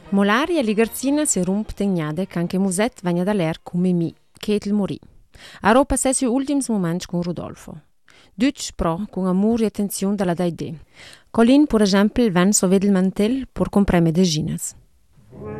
Molari e Ligarzina si romp tegnade che anche Muset vegna da l'air come mi, che il morì. A ropa sessi ultims moments con Rodolfo. Dütsch pro con amor e attenzione dalla daide. Colin, per esempio, ven so vedel mantel por comprare medicines.